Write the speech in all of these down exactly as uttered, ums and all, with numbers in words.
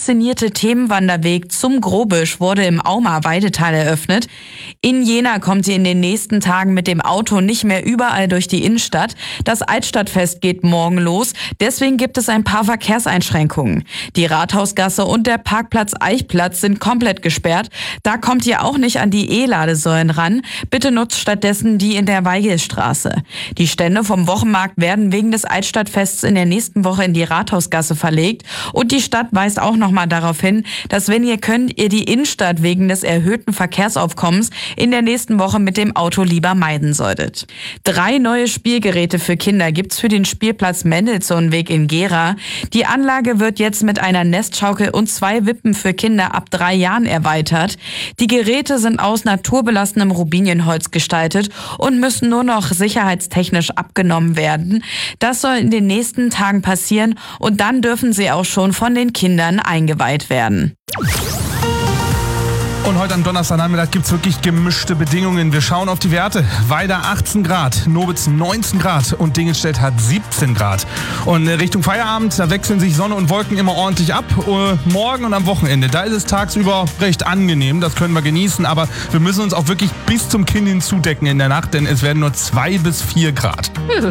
inszenierte Themenwanderweg zum Grobisch wurde im Aumer Weidetal eröffnet. In Jena kommt ihr in den nächsten Tagen mit dem Auto nicht mehr überall durch die Innenstadt. Das Altstadtfest geht morgen los, deswegen gibt es ein paar Verkehrseinschränkungen. Die Rathausgasse und der Parkplatz Eichplatz sind komplett gesperrt. Da kommt ihr auch nicht an die E-Ladesäulen ran. Bitte nutzt stattdessen die in der Weigelstraße. Die Stände vom Wochenmarkt werden wegen des Altstadtfests in der nächsten Woche in die Rathausgasse verlegt. Und die Stadt weist auch nochmal darauf hin, dass wenn ihr könnt, ihr die Innenstadt wegen des erhöhten Verkehrsaufkommens in der nächsten Woche mit dem Auto lieber meiden solltet. Drei neue Spielgeräte für Kinder gibt's für den Spielplatz Mendelssohnweg in Gera. Die Anlage wird jetzt mit einer Nestschaukel und zwei Wippen für Kinder ab drei Jahren erweitert. Die Geräte sind aus naturbelassenem Rubinienholz gestaltet und müssen nur noch sicherheitstechnisch abgenommen werden. Das soll in den nächsten Tagen passieren und dann dürfen sie auch schon von den Kindern eingeweiht werden. Und heute am Donnerstagnachmittag gibt es wirklich gemischte Bedingungen. Wir schauen auf die Werte. Weida achtzehn Grad, Nobitz neunzehn Grad und Dingelstedt hat siebzehn Grad. Und Richtung Feierabend, da wechseln sich Sonne und Wolken immer ordentlich ab. Morgen und am Wochenende, da ist es tagsüber recht angenehm, das können wir genießen. Aber wir müssen uns auch wirklich bis zum Kinn hin zudecken in der Nacht, denn es werden nur zwei bis vier Grad.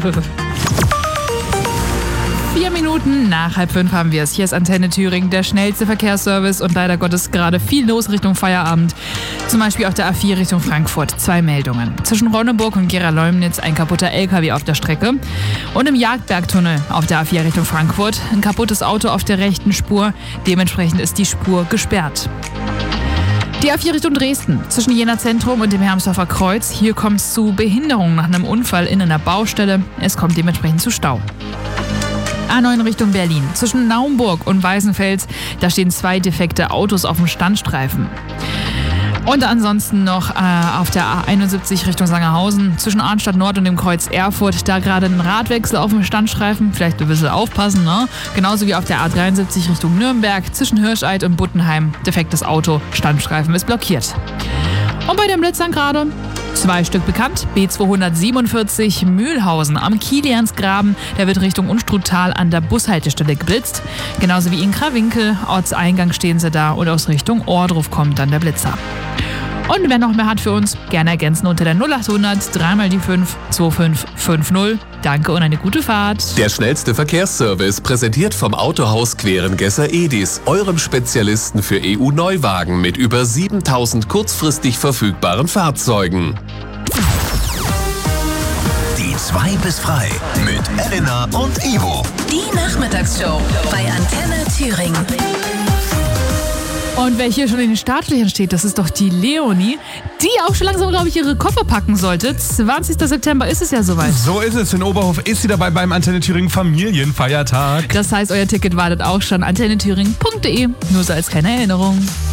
Vier Minuten nach halb fünf haben wir es. Hier ist Antenne Thüringen, der schnellste Verkehrsservice und leider Gottes gerade viel los Richtung Feierabend. Zum Beispiel auf der A vier Richtung Frankfurt. Zwei Meldungen. Zwischen Ronneburg und Gera-Leumnitz ein kaputter L K W auf der Strecke. Und im Jagdbergtunnel auf der A vier Richtung Frankfurt ein kaputtes Auto auf der rechten Spur. Dementsprechend ist die Spur gesperrt. Die A vier Richtung Dresden, zwischen Jena Zentrum und dem Hermsdorfer Kreuz. Hier kommt es zu Behinderungen nach einem Unfall in einer Baustelle. Es kommt dementsprechend zu Stau. A neun Richtung Berlin. Zwischen Naumburg und Weißenfels, da stehen zwei defekte Autos auf dem Standstreifen. Und ansonsten noch äh, auf der A einundsiebzig Richtung Sangerhausen, zwischen Arnstadt Nord und dem Kreuz Erfurt, da gerade ein Radwechsel auf dem Standstreifen. Vielleicht ein bisschen aufpassen, ne? Genauso wie auf der A dreiundsiebzig Richtung Nürnberg, zwischen Hirscheid und Buttenheim. Defektes Auto, Standstreifen ist blockiert. Und bei den Blitzern gerade zwei Stück bekannt. B zweihundertsiebenundvierzig Mühlhausen am Kiliansgraben. Der wird Richtung Unstruttal an der Bushaltestelle geblitzt. Genauso wie in Krawinkel. Ortseingang stehen sie da und aus Richtung Ohrdruf kommt dann der Blitzer. Und wer noch mehr hat für uns, gerne ergänzen unter der null achthundert dreimal die fünf zwei fünf fünf null. Danke und eine gute Fahrt. Der schnellste Verkehrsservice, präsentiert vom Autohaus Querengesser Edis, eurem Spezialisten für E U-Neuwagen mit über siebentausend kurzfristig verfügbaren Fahrzeugen. Die zwei bis frei mit Elena und Ivo. Die Nachmittagsshow bei Antenne Thüringen. Und wer hier schon in den Startlöchern steht, das ist doch die Leonie, die auch schon langsam, glaube ich, ihre Koffer packen sollte. zwanzigster September ist es ja soweit. So ist es. In Oberhof ist sie dabei beim Antenne Thüringen Familienfeiertag. Das heißt, euer Ticket wartet auch schon. antenne thüringen punkt de. Nur so als kleine Erinnerung.